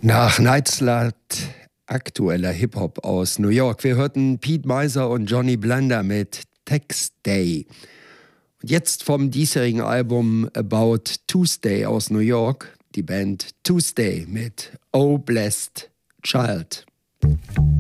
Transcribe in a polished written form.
Nach Nightslut aktueller Hip-Hop aus New York. Wir hörten Pete Meiser und Johnny Blender mit Tax Day. Und jetzt vom diesjährigen Album About Tuesday aus New York, die Band Tuesday mit Oh Blessed Child.